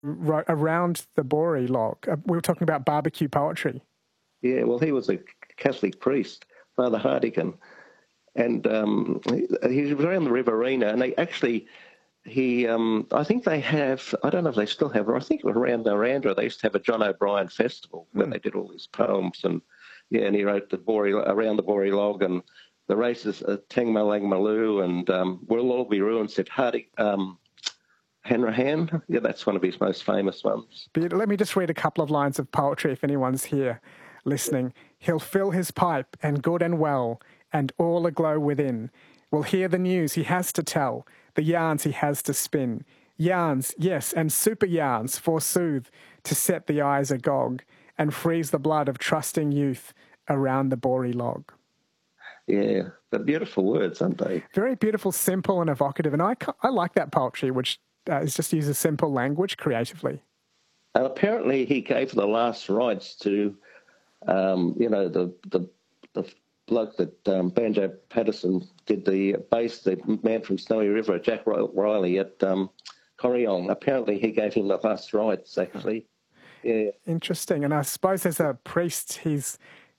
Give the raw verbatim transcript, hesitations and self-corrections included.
right around the Boree log. Uh, we were talking about barbecue poetry. Yeah, well, he was a Catholic priest, Father Hardigan, and um, he, he was around the Riverina, and they actually, he, um, I think they have, I don't know if they still have, or I think around Narandra they used to have a John O'Brien festival where Mm. they did all these poems, and yeah, and he wrote the Boree, around the Boree log, and the races, uh, Tangmalang Maloo, and um, We'll All Be Ruined, said Hardy, um, Hanrahan. Yeah, that's one of his most famous ones. But let me just read a couple of lines of poetry if anyone's here listening. He'll fill his pipe, and good and well, and all aglow within, will hear the news he has to tell, the yarns he has to spin. Yarns, yes, and super yarns, forsooth, to set the eyes agog, and freeze the blood of trusting youth around the Boree log. Yeah, they're beautiful words, aren't they? Very beautiful, simple and evocative. And I, I like that poetry, which uh, is just uses simple language creatively. And apparently he gave the last rites to, um, you know, the, the the bloke that um, Banjo Patterson did the bass, the man from Snowy River, Jack Riley at um, Corryong. Apparently he gave him the last rites, actually. Yeah. Interesting. And I suppose as a priest, he's